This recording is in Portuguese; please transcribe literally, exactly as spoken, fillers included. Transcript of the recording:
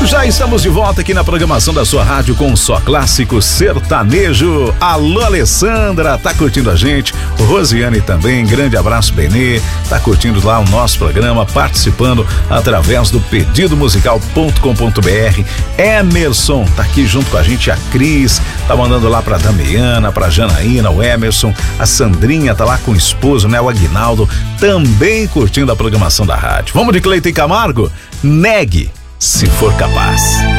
Já estamos de volta aqui na programação da sua rádio com só clássico sertanejo. Alô, Alessandra, tá curtindo a gente? Rosiane também, grande abraço, Benê, tá curtindo lá o nosso programa, participando através do pedido musical ponto com ponto br. Emerson tá aqui junto com a gente, a Cris tá mandando lá pra Damiana, pra Janaína, o Emerson, a Sandrinha tá lá com o esposo, né, o Aguinaldo, também curtindo a programação da rádio. Vamos de Cleiton e Camargo? Negue, se for capaz.